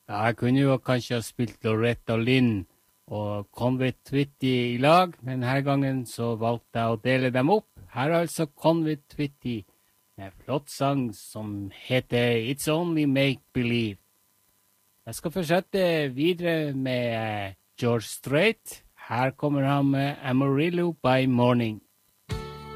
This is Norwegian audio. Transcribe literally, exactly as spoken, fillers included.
Ja, jeg kunne jo kanskje ha spilt Loretta Lynn og Conway Twitty i lag, men denne gangen så valgte jeg å dele dem opp. Her er altså Conway Twitty med flott sang som heter It's Only Make Believe. Jeg skal fortsette videre med George Strait. Her kommer han med Amarillo by Morning.